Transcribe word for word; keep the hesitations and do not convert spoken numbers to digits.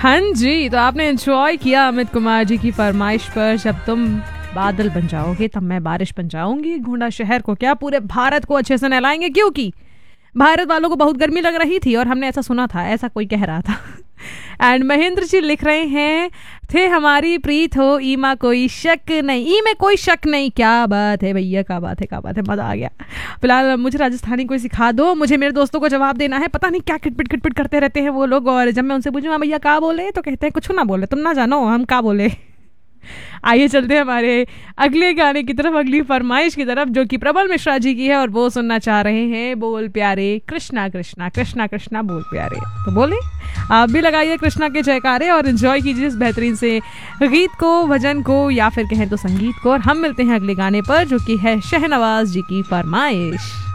हाँ जी, तो आपने एंजॉय किया अमित कुमार जी की फरमाइश पर, जब तुम बादल बन जाओगे तब मैं बारिश बन जाऊंगी। गोंडा शहर को क्या, पूरे भारत को अच्छे से नहलाएंगे, क्योंकि भारत वालों को बहुत गर्मी लग रही थी और हमने ऐसा सुना था, ऐसा कोई कह रहा था। एंड महेंद्र जी लिख रहे हैं, थे हमारी प्रीत हो ईमा कोई शक नहीं, ई में कोई शक नहीं। क्या बात है भैया, क्या बात है, क्या बात है, मजा आ गया। फिलहाल मुझे राजस्थानी कोई सिखा दो, मुझे मेरे दोस्तों को जवाब देना है। पता नहीं क्या किटपिट किटपिट करते रहते हैं वो लोग, और जब मैं उनसे पूछूँ भैया क्या बोले तो कहते हैं कुछ ना बोले, तुम ना जानो हम क्या बोले। आइए चलते हैं हमारे अगले गाने की तरफ, अगली फरमाइश की तरफ, जो कि प्रबल मिश्रा जी की है और वो सुनना चाह रहे हैं बोल प्यारे कृष्णा कृष्णा कृष्णा कृष्णा बोल प्यारे। तो बोले आप भी लगाइए कृष्णा के जयकारे और एंजॉय कीजिए इस बेहतरीन से गीत को, भजन को, या फिर कहें तो संगीत को। और हम मिलते हैं अगले गाने पर, जो कि है शहनवाज जी की फरमाइश।